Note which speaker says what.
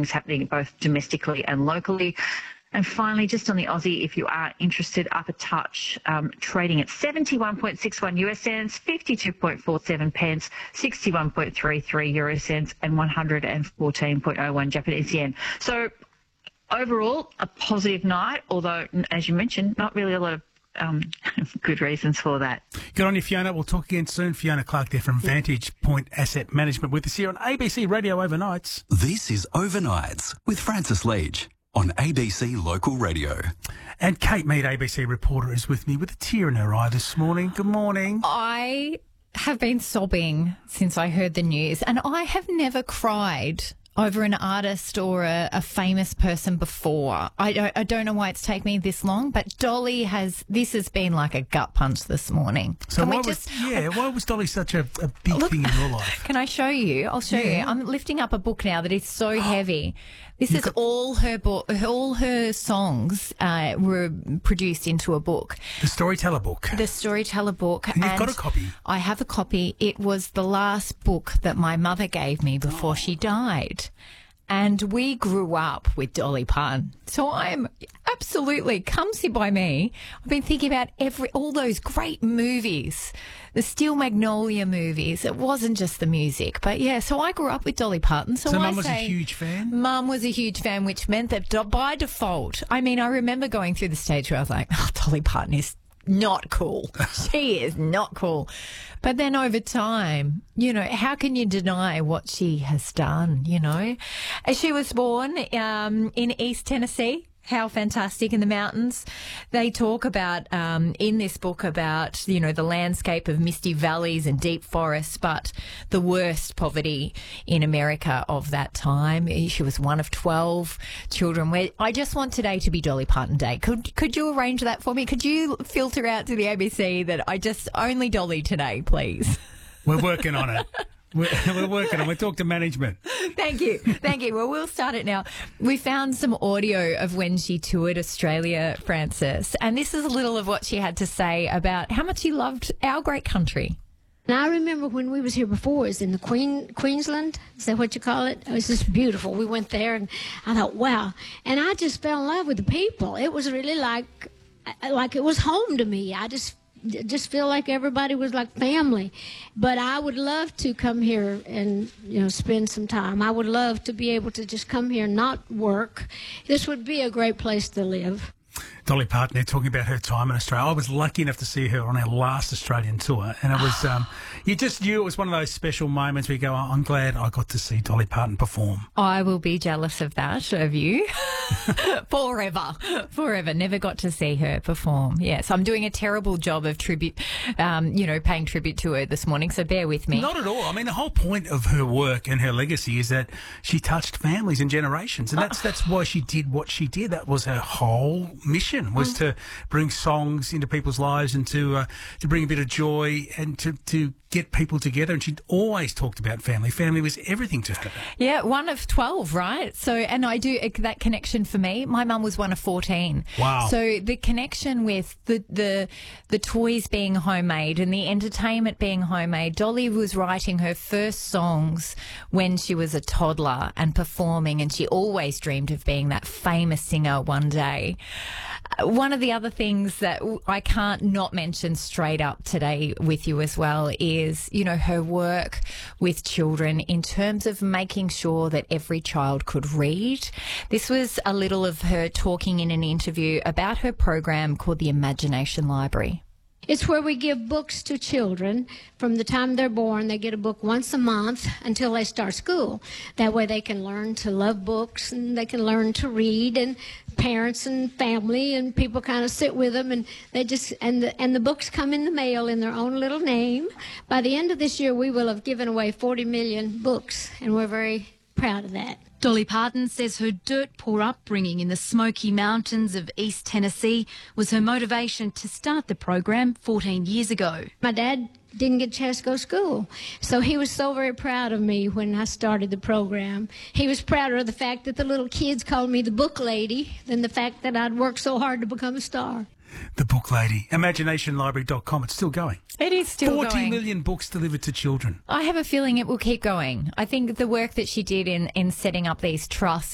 Speaker 1: things happening both domestically and locally. And finally, just on the Aussie, if you are interested, up a touch, trading at 71.61 US cents, 52.47 pence, 61.33 euro cents, and 114.01 Japanese yen. So overall, a positive night, although, as you mentioned, not really a lot of good reasons for that.
Speaker 2: Good on you, Fiona. We'll talk again soon. Fiona Clark there from Vantage Point Asset Management with us here on ABC Radio Overnights.
Speaker 3: This is Overnights with Francis Leach on ABC Local Radio.
Speaker 2: And Kate Mead, ABC reporter, is with me with a tear in her eye this morning. Good morning.
Speaker 4: I have been sobbing since I heard the news, and I have never cried over an artist or a famous person before. I don't know why it's taken me this long, but Dolly this has been like a gut punch this morning.
Speaker 2: So why was Dolly such a big thing in your life?
Speaker 4: Can I show you? I'll show you. I'm lifting up a book now that is so heavy. This is all her book. All her songs were produced into a book.
Speaker 2: The Storyteller book.
Speaker 4: The Storyteller book.
Speaker 2: And you've got a copy.
Speaker 4: I have a copy. It was the last book that my mother gave me before she died. And we grew up with Dolly Parton. So I'm absolutely, comes here by me. I've been thinking about all those great movies, the Steel Magnolia movies. It wasn't just the music, but yeah, so I grew up with Dolly Parton. So
Speaker 2: Mum was a huge fan?
Speaker 4: Mum was a huge fan, which meant that by default, I mean, I remember going through the stage where I was like, oh, Dolly Parton is not cool. She is not cool. But then over time, you know, how can you deny what she has done, you know? She was born in East Tennessee. How fantastic in the mountains. They talk about, in this book about, you know, the landscape of misty valleys and deep forests, but the worst poverty in America of that time. She was one of 12 children. I just want today to be Dolly Parton Day. Could you arrange that for me? Could you filter out to the ABC that only Dolly today, please?
Speaker 2: We're working on it. We're working on it. We'll talk to management.
Speaker 4: Thank you. Thank you. Well, we'll start it now. We found some audio of when she toured Australia, Francis, and this is a little of what she had to say about how much she loved our great country.
Speaker 5: And I remember when we was here before, it was in the Queensland, is that what you call it? It was just beautiful. We went there and I thought, wow. And I just fell in love with the people. It was really like it was home to me. I just feel like everybody was like family. But I would love to come here and, you know, spend some time. I would love to be able to just come here and not work. This would be a great place to live.
Speaker 2: Dolly Parton there talking about her time in Australia. I was lucky enough to see her on our last Australian tour, and it was you just knew it was one of those special moments where you go, oh, I'm glad I got to see Dolly Parton perform.
Speaker 4: I will be jealous of that, of you. Forever. Never got to see her perform. Yes, I'm doing a terrible job of tribute, paying tribute to her this morning, so bear with me.
Speaker 2: Not at all. I mean, the whole point of her work and her legacy is that she touched families and generations, and that's why she did what she did. That was her whole mission, was to bring songs into people's lives and to bring a bit of joy and to get people together. And she always talked about family. Family was everything to her.
Speaker 4: Yeah, one of 12, right? So, and I do that connection for me. My mum was one of 14.
Speaker 2: Wow.
Speaker 4: So the connection with the toys being homemade and the entertainment being homemade. Dolly was writing her first songs when she was a toddler and performing, and she always dreamed of being that famous singer one day. One of the other things that I can't not mention straight up today with you as well is, you know, her work with children in terms of making sure that every child could read. This was a little of her talking in an interview about her program called the Imagination Library.
Speaker 5: It's where we give books to children from the time they're born. They get a book once a month until they start school. That way they can learn to love books and they can learn to read, and parents and family and people kind of sit with them, and they just and the books come in the mail in their own little name. By the end of this year, we will have given away 40 million books, and we're very proud of that.
Speaker 6: Dolly Parton says her dirt-poor upbringing in the Smoky Mountains of East Tennessee was her motivation to start the program 14 years ago.
Speaker 5: My dad didn't get a chance to go to school, so he was so very proud of me when I started the program. He was prouder of the fact that the little kids called me the book lady than the fact that I'd worked so hard to become a star.
Speaker 2: The book lady. ImaginationLibrary.com. It's still going.
Speaker 4: It is still going.
Speaker 2: 40 million books delivered to children.
Speaker 4: I have a feeling it will keep going. I think the work that she did in setting up these trusts